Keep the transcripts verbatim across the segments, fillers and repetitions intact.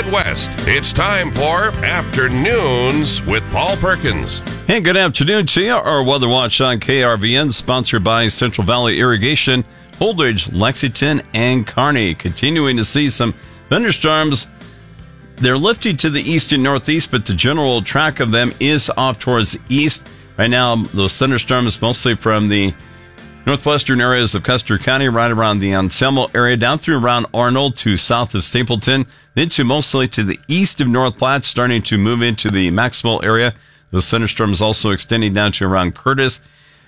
Midwest. It's time for Afternoons with Paul Perkins. Hey, good afternoon to you. Our Weather Watch on K R V N, sponsored by Central Valley Irrigation, Holdridge, Lexington, and Kearney. Continuing to see some thunderstorms. They're lifting to the east and northeast, but the general track of them is off towards the east. Right now, those thunderstorms mostly from the northwestern areas of Custer County, right around the Anselmo area, down through around Arnold to south of Stapleton, then to mostly to the east of North Platte, starting to move into the Maxwell area. Those thunderstorms also extending down to around Curtis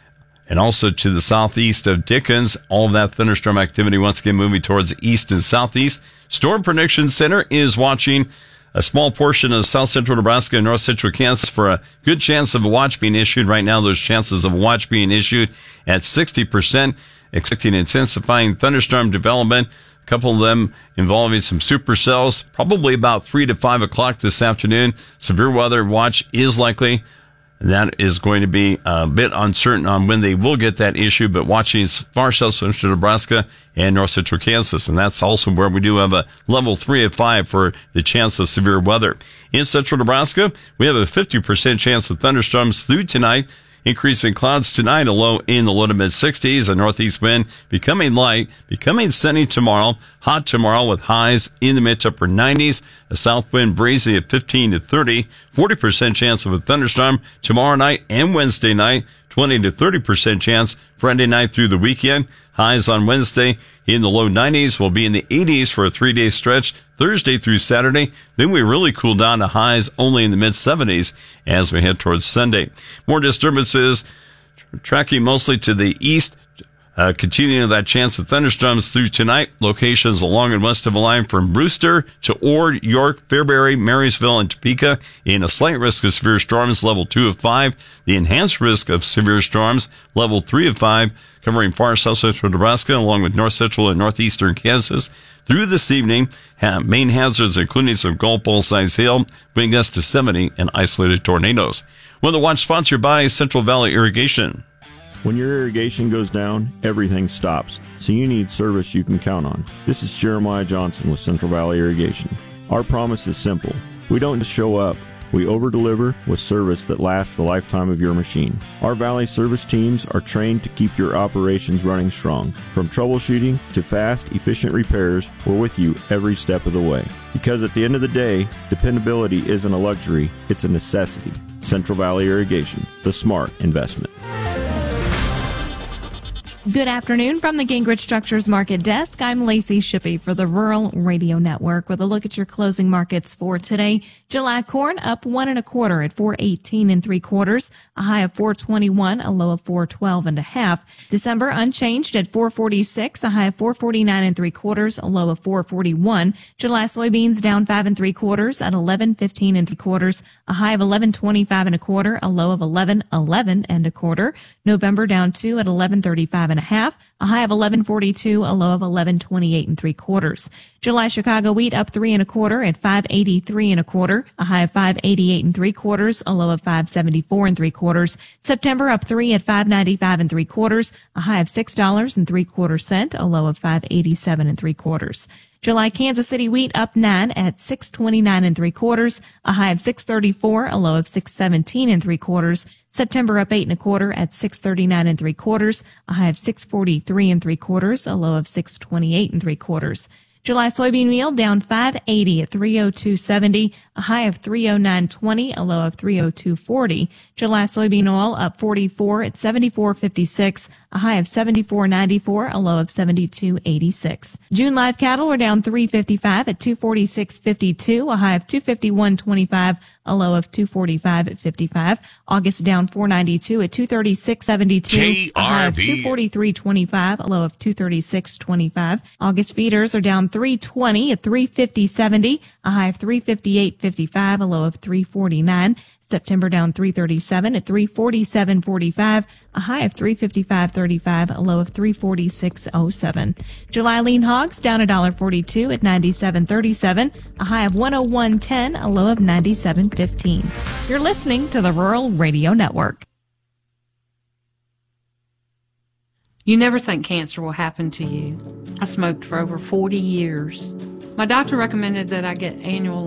and also to the southeast of Dickens. All of that thunderstorm activity once again moving towards the east and southeast. Storm Prediction Center is watching a small portion of south central Nebraska and north central Kansas for a good chance of a watch being issued. Right now, those chances of a watch being issued at sixty percent, expecting intensifying thunderstorm development. A couple of them involving some supercells, probably about three to five o'clock this afternoon. Severe weather watch is likely. That is going to be a bit uncertain on when they will get that issue, but watching far south central Nebraska and north central Kansas. And that's also where we do have a level three of five for the chance of severe weather. In central Nebraska, we have a fifty percent chance of thunderstorms through tonight. Increasing clouds tonight, a low in the low to mid sixties, a northeast wind becoming light, becoming sunny tomorrow, hot tomorrow with highs in the mid to upper nineties, a south wind breezy at fifteen to thirty, forty percent chance of a thunderstorm tomorrow night and Wednesday night, twenty to thirty percent chance Friday night through the weekend. Highs on Wednesday in the low nineties, will be in the eighties for a three-day stretch Thursday through Saturday. Then we really cool down to highs only in the mid seventies as we head towards Sunday. More disturbances tracking mostly to the east. Uh, continuing that chance of thunderstorms through tonight. Locations along and west of the line from Brewster to Ord, York, Fairbury, Marysville, and Topeka. In a slight risk of severe storms, level two of five. The enhanced risk of severe storms, level three of five, covering far south central Nebraska along with north central and northeastern Kansas. Through this evening, main hazards including some golf ball size hail, wind gusts to seventy, and isolated tornadoes. Weather Watch sponsored by Central Valley Irrigation. When your irrigation goes down, everything stops, so you need service you can count on. This is Jeremiah Johnson with Central Valley Irrigation. Our promise is simple. We don't just show up. We over-deliver with service that lasts the lifetime of your machine. Our Valley service teams are trained to keep your operations running strong. From troubleshooting to fast, efficient repairs, we're with you every step of the way. Because at the end of the day, dependability isn't a luxury, it's a necessity. Central Valley Irrigation, the smart investment. Good afternoon from the Gingrich Structures Market Desk. I'm Lacey Shippey for the Rural Radio Network with a look at your closing markets for today. July corn up one and a quarter at four eighteen and three quarters, a high of four twenty-one, a low of four twelve and a half. December unchanged at four forty-six, a high of four forty-nine and three quarters, a low of four forty-one. July soybeans down five and three quarters at eleven fifteen and three quarters, a high of eleven twenty-five and a quarter, a low of eleven eleven and a quarter. November down two at eleven thirty-five and a half, a high of eleven forty-two, a low of eleven twenty-eight and three quarters. July Chicago wheat up three and a quarter at five eighty-three and a quarter, a high of five eighty-eight and three quarters, a low of five seventy-four and three quarters. September up three at five ninety-five and three quarters, a high of six dollars and three quarter cent, a low of five eighty-seven and three quarters. July Kansas City wheat up nine at six twenty-nine and three quarters, a high of six thirty-four, a low of six seventeen and three quarters. September up eight and a quarter at six thirty-nine and three quarters, a high of six forty-three and three quarters, a low of six twenty-eight and three quarters. July soybean meal down five eighty at three oh two seventy, a high of three oh nine twenty, a low of three oh two forty. July soybean oil up forty-four at seventy-four fifty-six, a high of seventy-four ninety-four, a low of seventy-two eighty-six. June live cattle were down three fifty-five at two forty-six fifty-two, a high of two fifty-one twenty-five, a low of two forty-five at fifty-five. August down four ninety-two at two thirty-six seventy-two, a high of two forty-three twenty-five, a low of two thirty-six twenty-five. August feeders are down three twenty at three fifty seventy, a high of three fifty-eight fifty-five, a low of three forty-nine. September down three thirty-seven at three forty-seven forty-five, a high of three fifty-five thirty-five, a low of three forty-six oh seven. July lean hogs down one dollar forty-two at ninety-seven thirty-seven, a high of one oh one ten, a low of ninety-seven fifteen. You're listening to the Rural Radio Network. You never think cancer will happen to you. I smoked for over forty years. My doctor recommended that I get annual